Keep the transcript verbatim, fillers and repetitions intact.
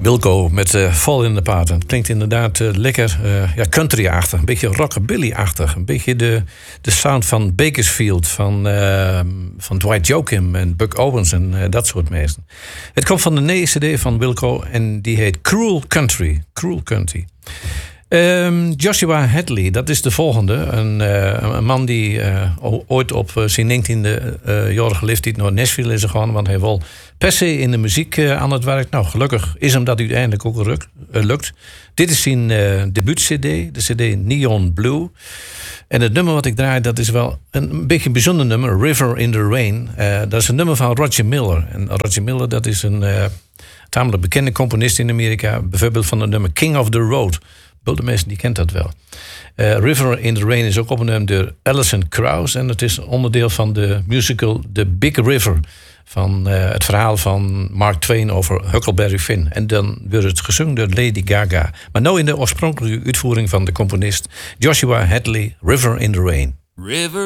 Wilco met uh, Fall in the Pattern. Het klinkt inderdaad uh, lekker uh, ja, country-achtig. Een beetje rockabilly-achtig. Een beetje de, de sound van Bakersfield, van, uh, van Dwight Yoakam en Buck Owens en uh, dat soort mensen. Het komt van de nieuwe cd van Wilco en die heet Cruel Country. Cruel Country. Um, Joshua Hadley, dat is de volgende. Een, uh, een man die uh, ooit op uh, zijn negentiende-jarige leeftijd naar Nashville is gegaan. Want hij wil per se in de muziek uh, aan het werk. Nou, gelukkig is hem dat uiteindelijk ook ruk, uh, lukt. Dit is zijn uh, debuut-cd, de cd Neon Blue. En het nummer wat ik draai, dat is wel een, een beetje een bijzonder nummer. River in the Rain. Uh, dat is een nummer van Roger Miller. En Roger Miller, dat is een uh, tamelijk bekende componist in Amerika. Bijvoorbeeld van het nummer King of the Road. De mensen die kent dat wel. Uh, River in the Rain is ook opgenomen door Alison Krauss. En het is onderdeel van de musical The Big River. Van uh, het verhaal van Mark Twain over Huckleberry Finn. En dan wordt het gezongen door Lady Gaga. Maar nou in de oorspronkelijke uitvoering van de componist Joshua Hadley, River in the Rain. River.